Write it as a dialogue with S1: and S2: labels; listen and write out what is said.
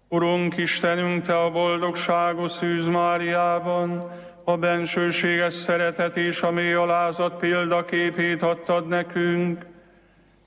S1: Urunk Istenünk, Te a boldogságos Szűz Máriában, a bensőséges szeretet és a mély alázat példaképét adtad nekünk,